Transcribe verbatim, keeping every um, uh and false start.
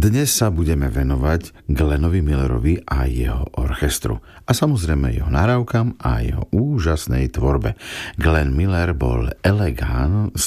Dnes sa budeme venovať Glennovi Millerovi a jeho orchestru. A samozrejme jeho nahrávkam a jeho úžasnej tvorbe. Glenn Miller bol elegán,